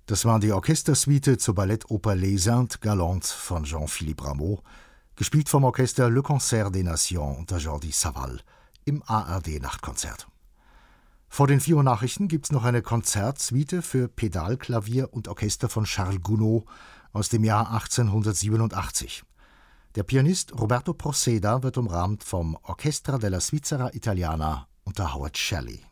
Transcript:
Das war die Orchestersuite zur Ballettoper Les Indes Galantes von Jean-Philippe Rameau, gespielt vom Orchester Le Concert des Nations unter Jordi Savall im ARD-Nachtkonzert. Vor den 4 Uhr Nachrichten gibt's noch eine Konzertsuite für Pedalklavier und Orchester von Charles Gounod aus dem Jahr 1887. Der Pianist Roberto Proceda wird umrahmt vom Orchestra della Svizzera Italiana unter Howard Shelley.